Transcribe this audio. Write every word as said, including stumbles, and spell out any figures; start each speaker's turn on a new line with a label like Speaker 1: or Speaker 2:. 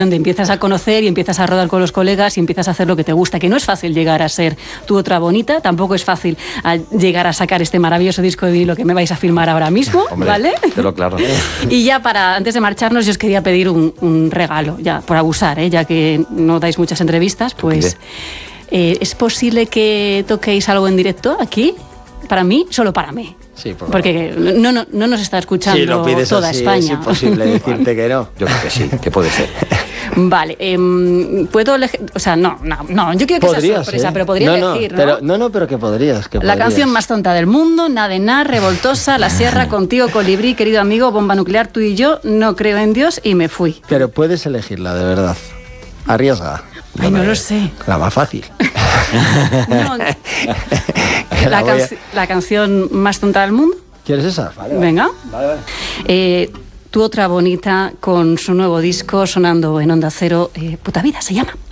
Speaker 1: donde empiezas a conocer y empiezas a rodar con los colegas y empiezas a hacer lo que te gusta, que no es fácil llegar a ser Tu Otra Bonita, tampoco es fácil a llegar a sacar este maravilloso disco de vinilo que me vais a filmar ahora mismo.
Speaker 2: Hombre,
Speaker 1: ¿vale?
Speaker 2: Te lo claro.
Speaker 1: Y ya para, antes de marcharnos, yo os quería pedir un, un regalo, ya por abusar, ¿eh? Ya que no dais muchas entrevistas, pues eh, ¿es posible que toquéis algo en directo aquí? Para mí, solo para mí.
Speaker 3: Sí, por
Speaker 1: porque no, no, no nos está escuchando
Speaker 3: si lo pides
Speaker 1: toda
Speaker 3: así,
Speaker 1: España.
Speaker 3: es imposible decirte que no.
Speaker 2: Yo creo que sí, que puede ser.
Speaker 1: Vale, eh, puedo elegir, o sea, no, no, no, yo quiero que
Speaker 3: Podrías,
Speaker 1: sea sorpresa,
Speaker 3: ¿eh?
Speaker 1: pero podría
Speaker 3: no,
Speaker 1: elegir,
Speaker 3: no,
Speaker 1: ¿no?
Speaker 3: Pero, no, no, pero que podrías, que
Speaker 1: La
Speaker 3: podrías.
Speaker 1: canción más tonta del mundo, Nadenar, Revoltosa, La Sierra, Contigo, Colibrí, Querido Amigo, Bomba Nuclear, Tú y Yo, No Creo en Dios y Me Fui.
Speaker 3: Pero puedes elegirla, de verdad. Arriesga.
Speaker 1: Ay, no lo sé.
Speaker 3: La más fácil.
Speaker 1: No, la, can la canción más tonta del mundo.
Speaker 3: ¿Quieres esa? Vale,
Speaker 1: Venga.
Speaker 3: Vale, vale.
Speaker 1: Eh, Tu Otra Bonita con su nuevo disco sonando en Onda Cero, eh, Puta Vida se llama.